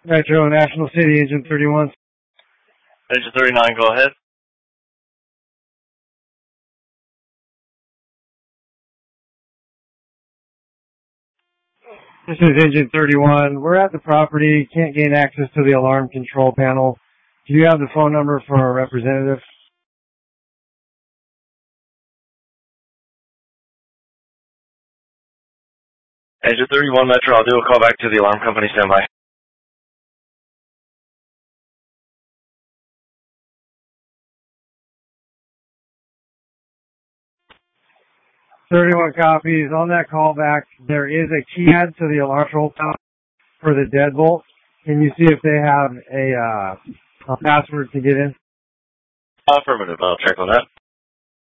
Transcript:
Metro National City, Engine 31. Engine 39, go ahead. This is Engine 31. We're at the property. Can't gain access to the alarm control panel. Do you have the phone number for our representative? Engine 31 Metro, I'll do a call back to the alarm company. Stand by. .31 copies. On that callback, there is a keypad to the alarm control panel for the deadbolt. Can you see if they have a password to get in? Affirmative. I'll check on that.